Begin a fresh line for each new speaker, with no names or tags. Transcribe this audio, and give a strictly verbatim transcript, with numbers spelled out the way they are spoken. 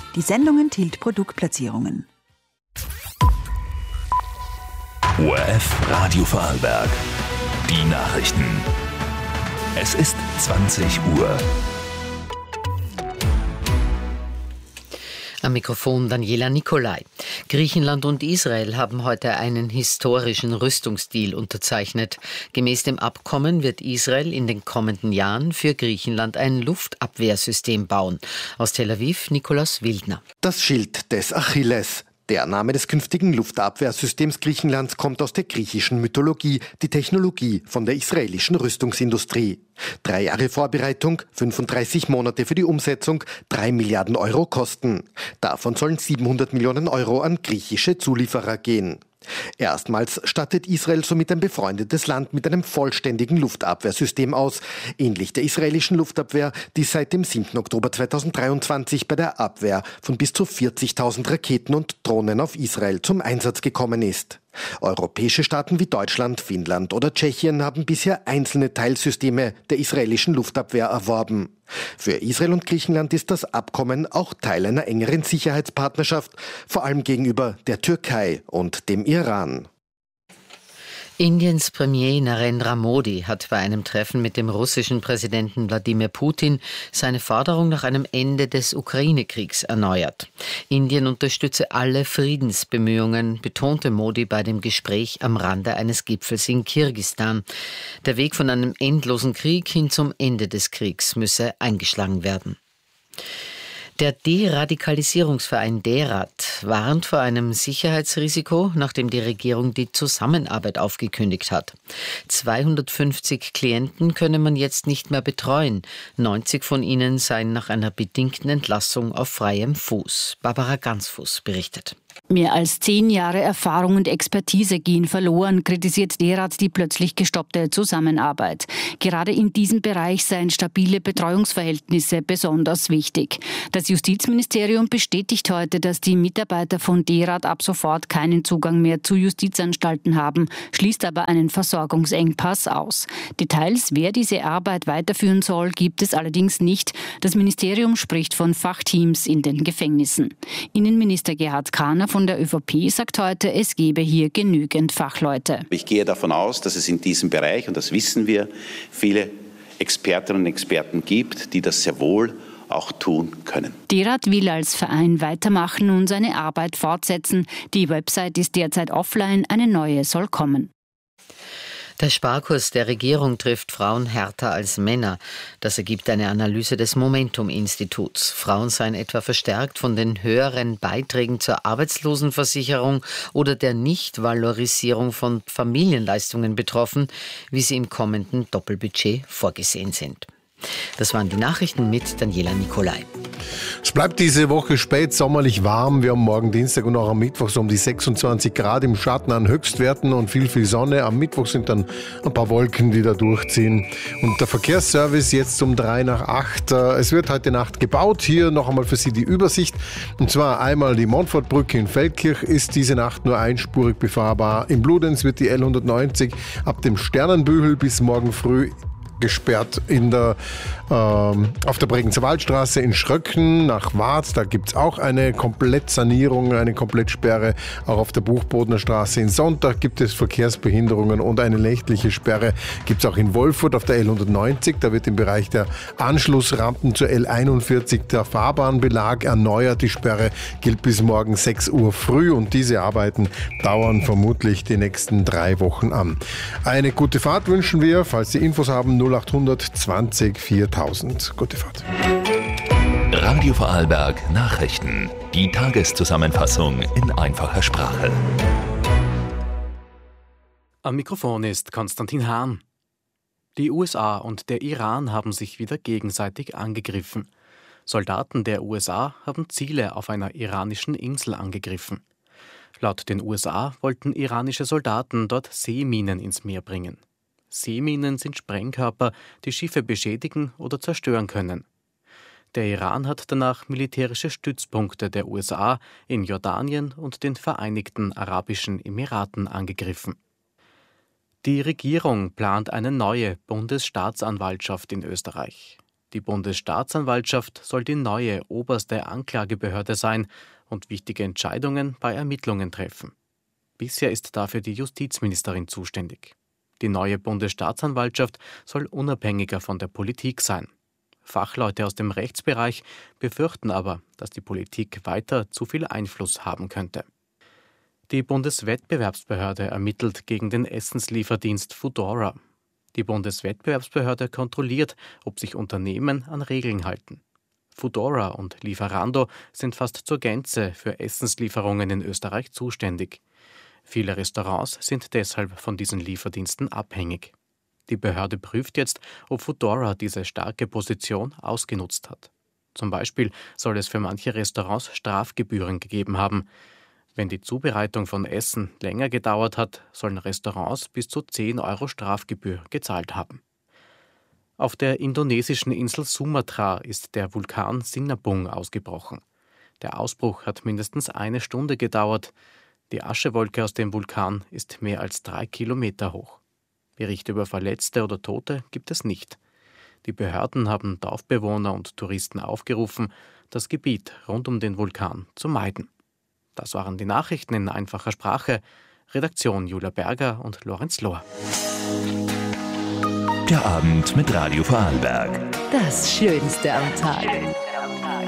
Die Sendung enthielt Produktplatzierungen.
O R F Radio Vorarlberg. Die Nachrichten. Es ist zwanzig Uhr.
Am Mikrofon Daniela Nicolai. Griechenland und Israel haben heute einen historischen Rüstungsdeal unterzeichnet. Gemäß dem Abkommen wird Israel in den kommenden Jahren für Griechenland ein Luftabwehrsystem bauen. Aus Tel Aviv, Nikolaus Wildner.
Das Schild des Achilles. Der Name des künftigen Luftabwehrsystems Griechenlands kommt aus der griechischen Mythologie, die Technologie von der israelischen Rüstungsindustrie. Drei Jahre Vorbereitung, fünfunddreißig Monate für die Umsetzung, drei Milliarden Euro Kosten. Davon sollen siebenhundert Millionen Euro an griechische Zulieferer gehen. Erstmals stattet Israel somit ein befreundetes Land mit einem vollständigen Luftabwehrsystem aus, ähnlich der israelischen Luftabwehr, die seit dem siebten Oktober zweitausenddreiundzwanzig bei der Abwehr von bis zu vierzigtausend Raketen und Drohnen auf Israel zum Einsatz gekommen ist. Europäische Staaten wie Deutschland, Finnland oder Tschechien haben bisher einzelne Teilsysteme der israelischen Luftabwehr erworben. Für Israel und Griechenland ist das Abkommen auch Teil einer engeren Sicherheitspartnerschaft, vor allem gegenüber der Türkei und dem Iran.
Indiens Premier Narendra Modi hat bei einem Treffen mit dem russischen Präsidenten Wladimir Putin seine Forderung nach einem Ende des Ukraine-Kriegs erneuert. Indien unterstütze alle Friedensbemühungen, betonte Modi bei dem Gespräch am Rande eines Gipfels in Kirgisistan. Der Weg von einem endlosen Krieg hin zum Ende des Kriegs müsse eingeschlagen werden. Der Deradikalisierungsverein DERAD warnt vor einem Sicherheitsrisiko, nachdem die Regierung die Zusammenarbeit aufgekündigt hat. zweihundertfünfzig Klienten könne man jetzt nicht mehr betreuen. neunzig von ihnen seien nach einer bedingten Entlassung auf freiem Fuß. Barbara Gansfuß berichtet.
Mehr als zehn Jahre Erfahrung und Expertise gehen verloren, kritisiert DERAD die plötzlich gestoppte Zusammenarbeit. Gerade in diesem Bereich seien stabile Betreuungsverhältnisse besonders wichtig. Das Justizministerium bestätigt heute, dass die Mitarbeiter von DERAD ab sofort keinen Zugang mehr zu Justizanstalten haben, schließt aber einen Versorgungsengpass aus. Details, wer diese Arbeit weiterführen soll, gibt es allerdings nicht. Das Ministerium spricht von Fachteams in den Gefängnissen. Innenminister Gerhard Kahner von der ÖVP sagt heute, es gebe hier genügend Fachleute.
Ich gehe davon aus, dass es in diesem Bereich, und das wissen wir, viele Expertinnen und Experten gibt, die das sehr wohl auch tun können.
DERAD will als Verein weitermachen und seine Arbeit fortsetzen. Die Website ist derzeit offline, eine neue soll kommen.
Der Sparkurs der Regierung trifft Frauen härter als Männer. Das ergibt eine Analyse des Momentum-Instituts. Frauen seien etwa verstärkt von den höheren Beiträgen zur Arbeitslosenversicherung oder der Nichtvalorisierung von Familienleistungen betroffen, wie sie im kommenden Doppelbudget vorgesehen sind. Das waren die Nachrichten mit Daniela Nicolai.
Es bleibt diese Woche spät sommerlich warm. Wir haben morgen Dienstag und auch am Mittwoch so um die sechsundzwanzig Grad im Schatten an Höchstwerten und viel, viel Sonne. Am Mittwoch sind dann ein paar Wolken, die da durchziehen. Und der Verkehrsservice jetzt um drei nach acht. Es wird heute Nacht gebaut. Hier noch einmal für Sie die Übersicht. Und zwar einmal die Montfortbrücke in Feldkirch ist diese Nacht nur einspurig befahrbar. In Bludenz wird die L hundertneunzig ab dem Sternenbühel bis morgen früh gesperrt in der, ähm, auf der Bregenzer Waldstraße in Schröcken nach Waadt. Da gibt es auch eine Komplettsanierung, eine Komplettsperre. Auch auf der Buchbodener Straße in Sonntag gibt es Verkehrsbehinderungen und eine nächtliche Sperre gibt es auch in Wolfurt auf der L hundertneunzig. Da wird im Bereich der Anschlussrampen zur L einundvierzig der Fahrbahnbelag erneuert. Die Sperre gilt bis morgen sechs Uhr früh und diese Arbeiten dauern vermutlich die nächsten drei Wochen an. Eine gute Fahrt wünschen wir. Falls Sie Infos haben, null achthundert zwanzig viertausend. Gute Fahrt.
Radio Vorarlberg Nachrichten. Die Tageszusammenfassung in einfacher Sprache.
Am Mikrofon ist Konstantin Hahn. Die U S A und der Iran haben sich wieder gegenseitig angegriffen. Soldaten der U S A haben Ziele auf einer iranischen Insel angegriffen. Laut den U S A wollten iranische Soldaten dort Seeminen ins Meer bringen. Seeminen sind Sprengkörper, die Schiffe beschädigen oder zerstören können. Der Iran hat danach militärische Stützpunkte der U S A in Jordanien und den Vereinigten Arabischen Emiraten angegriffen. Die Regierung plant eine neue Bundesstaatsanwaltschaft in Österreich. Die Bundesstaatsanwaltschaft soll die neue oberste Anklagebehörde sein und wichtige Entscheidungen bei Ermittlungen treffen. Bisher ist dafür die Justizministerin zuständig. Die neue Bundesstaatsanwaltschaft soll unabhängiger von der Politik sein. Fachleute aus dem Rechtsbereich befürchten aber, dass die Politik weiter zu viel Einfluss haben könnte. Die Bundeswettbewerbsbehörde ermittelt gegen den Essenslieferdienst Foodora. Die Bundeswettbewerbsbehörde kontrolliert, ob sich Unternehmen an Regeln halten. Foodora und Lieferando sind fast zur Gänze für Essenslieferungen in Österreich zuständig. Viele Restaurants sind deshalb von diesen Lieferdiensten abhängig. Die Behörde prüft jetzt, ob Foodora diese starke Position ausgenutzt hat. Zum Beispiel soll es für manche Restaurants Strafgebühren gegeben haben. Wenn die Zubereitung von Essen länger gedauert hat, sollen Restaurants bis zu zehn Euro Strafgebühr gezahlt haben. Auf der indonesischen Insel Sumatra ist der Vulkan Sinabung ausgebrochen. Der Ausbruch hat mindestens eine Stunde gedauert. Die Aschewolke aus dem Vulkan ist mehr als drei Kilometer hoch. Berichte über Verletzte oder Tote gibt es nicht. Die Behörden haben Dorfbewohner und Touristen aufgerufen, das Gebiet rund um den Vulkan zu meiden. Das waren die Nachrichten in einfacher Sprache. Redaktion Julia Berger und Lorenz Lohr.
Der Abend mit Radio Vorarlberg.
Das Schönste am Tag.